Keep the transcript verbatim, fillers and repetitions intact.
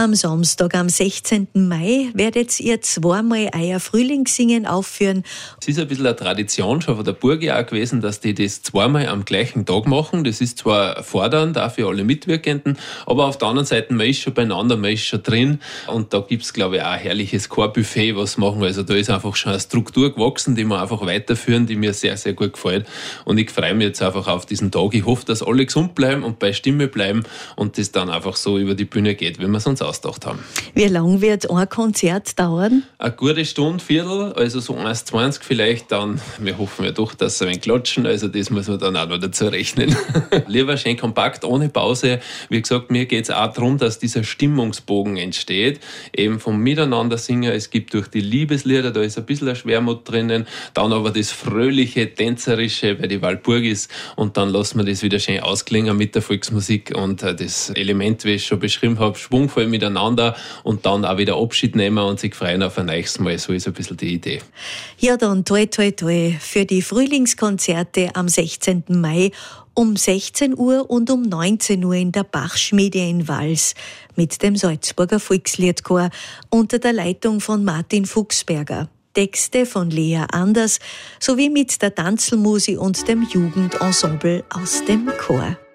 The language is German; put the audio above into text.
Am Samstag, am sechzehnten Mai, werdet ihr zweimal euer Frühlingssingen aufführen. Es ist ein bisschen eine Tradition schon von der Burg auch gewesen, dass die das zweimal am gleichen Tag machen. Das ist zwar fordernd, auch für alle Mitwirkenden, aber auf der anderen Seite, man ist schon beieinander, man ist schon drin. Und da gibt es, glaube ich, auch ein herrliches Chorbuffet, was machen. Also da ist einfach schon eine Struktur gewachsen, die wir einfach weiterführen, die mir sehr, sehr gut gefällt. Und ich freue mich jetzt einfach auf diesen Tag. Ich hoffe, dass alle gesund bleiben und bei Stimme bleiben und das dann einfach so über die Bühne geht, wie wir es uns ausgedacht haben. Wie lange wird ein Konzert dauern? Eine gute Stunde, Viertel, also so eins zwanzig vielleicht dann. Wir hoffen ja doch, dass sie ein wenig klatschen, also das muss man dann auch noch dazu rechnen. Lieber schön kompakt, ohne Pause. Wie gesagt, mir geht es auch darum, dass dieser Stimmungsbogen entsteht, eben vom Miteinander singen. Es gibt durch die Liebeslieder, da ist ein bisschen eine Schwermut drinnen, dann aber das fröhliche, tänzerische, weil die Walpurg ist, und dann lassen wir das wieder schön ausklingen mit der Volksmusik und das Element, wie ich schon beschrieben habe, schwungvoll miteinander und dann auch wieder Abschied nehmen und sich freuen auf ein nächstes Mal. So ist ein bisschen die Idee. Ja, dann toi toi toi für die Frühlingskonzerte am sechzehnten Mai um sechzehn Uhr und um neunzehn Uhr in der Bachschmiede in Wals mit dem Salzburger Volksliedchor unter der Leitung von Martin Fuchsberger. Texte von Lea Anders sowie mit der Tanzelmusik und dem Jugendensemble aus dem Chor.